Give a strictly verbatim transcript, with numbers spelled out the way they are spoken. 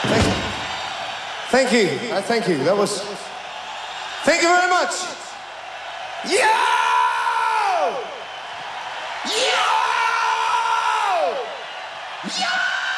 Thank you. Thank you. Uh, thank you. That was. Thank you very much. Yo! Yo! Yo!